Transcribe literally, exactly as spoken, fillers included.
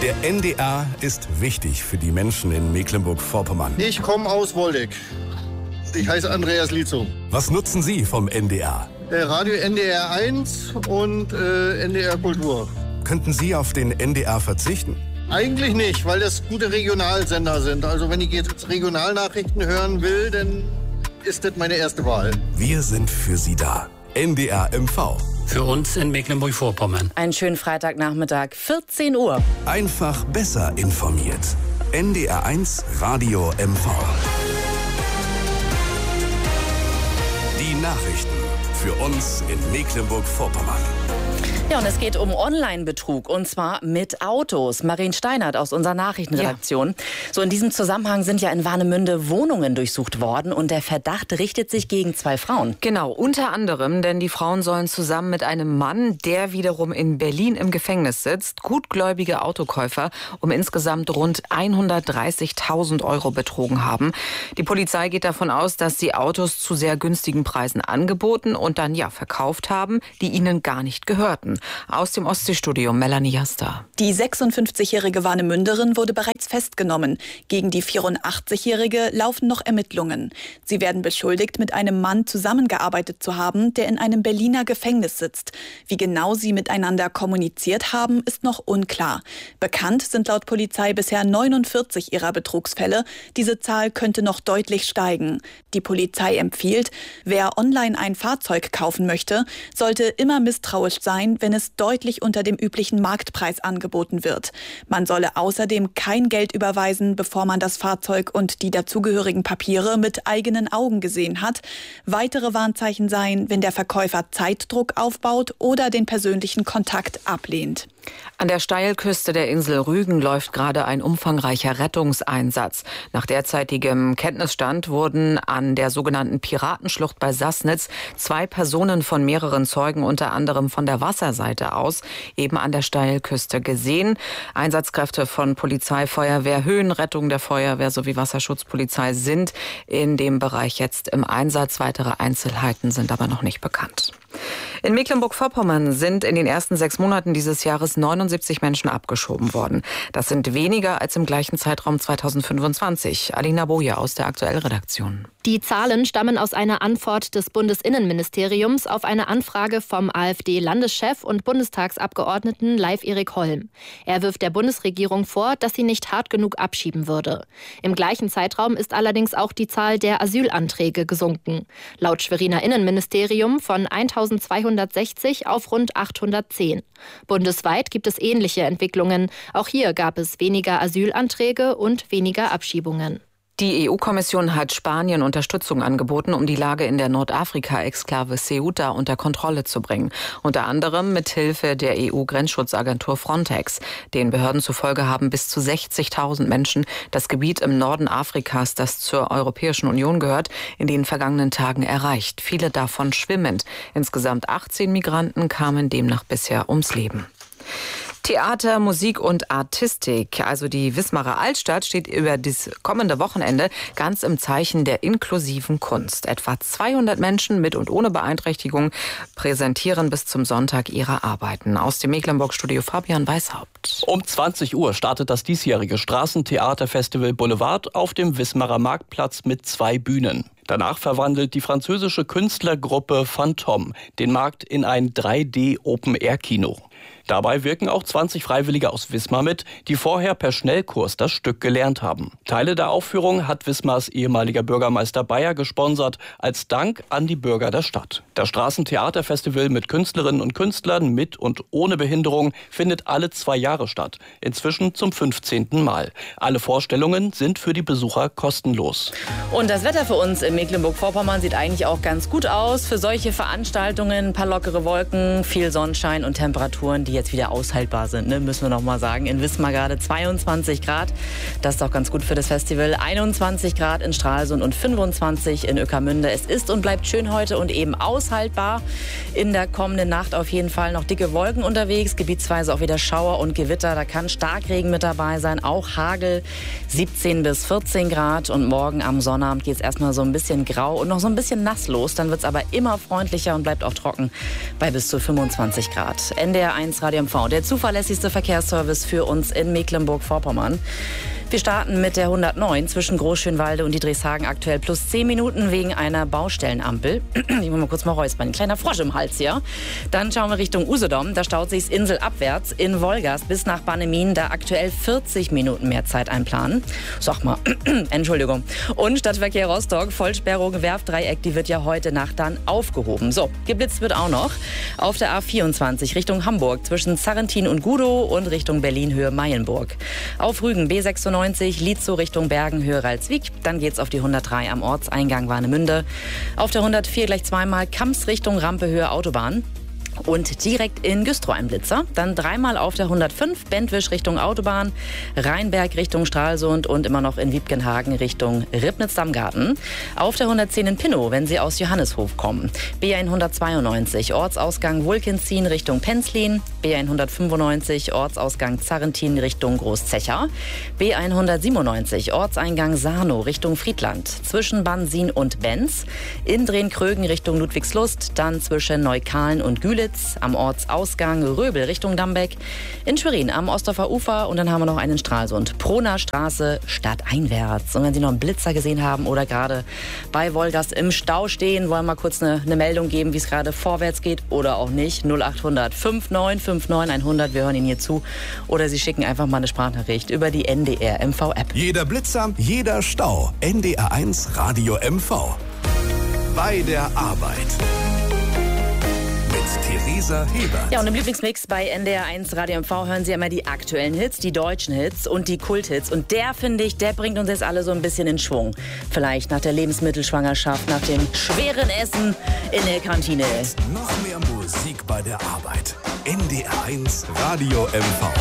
Der N D R ist wichtig für die Menschen in Mecklenburg-Vorpommern. Ich komme aus Woldeck. Ich heiße Andreas Lietzow. Was nutzen Sie vom N D R? Äh, Radio N D R eins und äh, N D R Kultur. Könnten Sie auf den N D R verzichten? Eigentlich nicht, weil das gute Regionalsender sind. Also wenn ich jetzt Regionalnachrichten hören will, dann ist das meine erste Wahl. Wir sind für Sie da. N D R M V. Für uns in Mecklenburg-Vorpommern. Einen schönen Freitagnachmittag, vierzehn Uhr. Einfach besser informiert. N D R eins Radio M V. Die Nachrichten für uns in Mecklenburg-Vorpommern. Ja, und es geht um Online-Betrug, und zwar mit Autos. Marien Steinert aus unserer Nachrichtenredaktion. Ja. So, in diesem Zusammenhang sind ja in Warnemünde Wohnungen durchsucht worden und der Verdacht richtet sich gegen zwei Frauen. Genau, unter anderem, denn die Frauen sollen zusammen mit einem Mann, der wiederum in Berlin im Gefängnis sitzt, gutgläubige Autokäufer um insgesamt rund hundertdreißigtausend Euro betrogen haben. Die Polizei geht davon aus, dass sie Autos zu sehr günstigen Preisen angeboten und dann ja verkauft haben, die ihnen gar nicht gehörten. Aus dem Ostseestudio Melanie Jasta. Die sechsundfünfzigjährige Warnemünderin wurde bereits festgenommen. Gegen die vierundachtzigjährige laufen noch Ermittlungen. Sie werden beschuldigt, mit einem Mann zusammengearbeitet zu haben, der in einem Berliner Gefängnis sitzt. Wie genau sie miteinander kommuniziert haben, ist noch unklar. Bekannt sind laut Polizei bisher neunundvierzig ihrer Betrugsfälle. Diese Zahl könnte noch deutlich steigen. Die Polizei empfiehlt, wer online ein Fahrzeug kaufen möchte, sollte immer misstrauisch sein, wenn es deutlich unter dem üblichen Marktpreis angeboten wird. Man solle außerdem kein Geld überweisen, bevor man das Fahrzeug und die dazugehörigen Papiere mit eigenen Augen gesehen hat. Weitere Warnzeichen seien, wenn der Verkäufer Zeitdruck aufbaut oder den persönlichen Kontakt ablehnt. An der Steilküste der Insel Rügen läuft gerade ein umfangreicher Rettungseinsatz. Nach derzeitigem Kenntnisstand wurden an der sogenannten Piratenschlucht bei Sassnitz zwei Personen von mehreren Zeugen, unter anderem von der Wasserseite aus, eben an der Steilküste gesehen. Einsatzkräfte von Polizei, Feuerwehr, Höhenrettung der Feuerwehr sowie Wasserschutzpolizei sind in dem Bereich jetzt im Einsatz. Weitere Einzelheiten sind aber noch nicht bekannt. In Mecklenburg-Vorpommern sind in den ersten sechs Monaten dieses Jahres neunundsiebzig Menschen abgeschoben worden. Das sind weniger als im gleichen Zeitraum zweitausendfünfundzwanzig. Alina Boje aus der Aktuell-Redaktion. Die Zahlen stammen aus einer Antwort des Bundesinnenministeriums auf eine Anfrage vom AfD-Landeschef und Bundestagsabgeordneten Leif Erik Holm. Er wirft der Bundesregierung vor, dass sie nicht hart genug abschieben würde. Im gleichen Zeitraum ist allerdings auch die Zahl der Asylanträge gesunken. Laut Schweriner Innenministerium von eintausendzweihundertsechzig auf rund achthundertzehn. Bundesweit gibt es ähnliche Entwicklungen. Auch hier gab es weniger Asylanträge und weniger Abschiebungen. Die E U-Kommission hat Spanien Unterstützung angeboten, um die Lage in der Nordafrika-Exklave Ceuta unter Kontrolle zu bringen. Unter anderem mit Hilfe der E U-Grenzschutzagentur Frontex. Den Behörden zufolge haben bis zu sechzigtausend Menschen das Gebiet im Norden Afrikas, das zur Europäischen Union gehört, in den vergangenen Tagen erreicht. Viele davon schwimmend. Insgesamt achtzehn Migranten kamen demnach bisher ums Leben. Theater, Musik und Artistik, also die Wismarer Altstadt, steht über das kommende Wochenende ganz im Zeichen der inklusiven Kunst. Etwa zweihundert Menschen mit und ohne Beeinträchtigung präsentieren bis zum Sonntag ihre Arbeiten. Aus dem Mecklenburg-Studio Fabian Weishaupt. Um zwanzig Uhr startet das diesjährige Straßentheaterfestival Boulevard auf dem Wismarer Marktplatz mit zwei Bühnen. Danach verwandelt die französische Künstlergruppe Phantom den Markt in ein drei D Open-Air-Kino. Dabei wirken auch zwanzig Freiwillige aus Wismar mit, die vorher per Schnellkurs das Stück gelernt haben. Teile der Aufführung hat Wismars ehemaliger Bürgermeister Bayer gesponsert, als Dank an die Bürger der Stadt. Das Straßentheaterfestival mit Künstlerinnen und Künstlern mit und ohne Behinderung findet alle zwei Jahre statt, inzwischen zum fünfzehnten Mal. Alle Vorstellungen sind für die Besucher kostenlos. Und das Wetter für uns in Mecklenburg-Vorpommern sieht eigentlich auch ganz gut aus. Für solche Veranstaltungen ein paar lockere Wolken, viel Sonnenschein und Temperaturen, die jetzt wieder aushaltbar sind, ne? Müssen wir noch mal sagen. In Wismar gerade zweiundzwanzig Grad. Das ist auch ganz gut für das Festival. einundzwanzig Grad in Stralsund und fünfundzwanzig in Ueckermünde. Es ist und bleibt schön heute und eben aushaltbar. In der kommenden Nacht auf jeden Fall noch dicke Wolken unterwegs. Gebietsweise auch wieder Schauer und Gewitter. Da kann Starkregen mit dabei sein. Auch Hagel. siebzehn bis vierzehn Grad. Und morgen am Sonnabend geht es erstmal so ein bisschen grau und noch so ein bisschen nass los. Dann wird es aber immer freundlicher und bleibt auch trocken bei bis zu fünfundzwanzig Grad. N D R eins Radio M V, der zuverlässigste Verkehrsservice für uns in Mecklenburg-Vorpommern. Wir starten mit der hundertneun zwischen Großschönwalde und Diedrichshagen, aktuell plus zehn Minuten wegen einer Baustellenampel. Ich muss mal kurz mal räuspern, ein kleiner Frosch im Hals hier. Dann schauen wir Richtung Usedom, da staut sich's inselabwärts. In Wolgast bis nach Bannemin, da aktuell vierzig Minuten mehr Zeit einplanen. Sag mal, Entschuldigung. Und Stadtverkehr Rostock, Vollsperrung Werftdreieck, die wird ja heute Nacht dann aufgehoben. So, geblitzt wird auch noch auf der A vierundzwanzig Richtung Hamburg zwischen Zarrentin und Gudow und Richtung Berlin Höhe Mayenburg. Auf Rügen B sechsundneunzig Lietzow Richtung Bergen Höhe Ralswiek. Dann geht's auf die hundertdrei am Ortseingang Warnemünde. Auf der hundertvier gleich zweimal Kamps Richtung Rampe Höhe Autobahn. Und direkt in Güstrow ein Blitzer. Dann dreimal auf der hundertfünf Bentwisch Richtung Autobahn, Rheinberg Richtung Stralsund und immer noch in Wiebkenhagen Richtung Ribnitz-Damgarten. Auf der hundertzehn in Pinnow, wenn Sie aus Johanneshof kommen. B hundertzweiundneunzig Ortsausgang Wulkenzien Richtung Penzlin. B hundertfünfundneunzig Ortsausgang Zarrentin Richtung Großzecher. B hundertsiebenundneunzig Ortseingang Sarnow Richtung Friedland. Zwischen Bansin und Benz. In Drehn-Krögen Richtung Ludwigslust. Dann zwischen Neukalen und Güle am Ortsausgang Röbel Richtung Dambeck, in Schwerin am Ostdorfer Ufer und dann haben wir noch einen in Stralsund, Proner Straße stadteinwärts. Und wenn Sie noch einen Blitzer gesehen haben oder gerade bei Wolgast im Stau stehen, wollen wir mal kurz eine, eine Meldung geben, wie es gerade vorwärts geht oder auch nicht. null achthundert neunundfünfzig neunundfünfzig hundert, wir hören Ihnen hier zu. Oder Sie schicken einfach mal eine Sprachnachricht über die N D R M V-App. Jeder Blitzer, jeder Stau. N D R eins Radio M V. Bei der Arbeit. Theresa Hebert. Ja, und im Lieblingsmix bei N D R eins Radio M V hören Sie immer die aktuellen Hits, die deutschen Hits und die Kulthits. Und der, finde ich, der bringt uns jetzt alle so ein bisschen in Schwung. Vielleicht nach der Lebensmittelschwangerschaft, nach dem schweren Essen in der Kantine. Noch mehr Musik bei der Arbeit. N D R eins Radio M V.